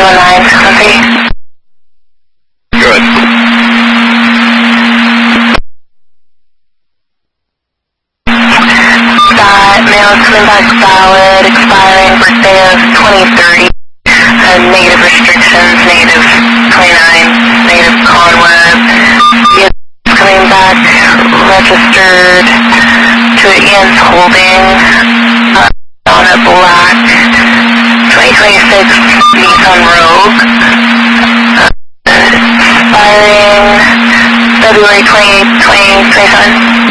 319, Good. That mail is coming back valid, expiring birthday of 2030. Negative restrictions, negative 29, negative Conweb. It's coming back registered to Ian's Holding on a black 2026 Nissan Rogue. Expiring February 28th, 2027.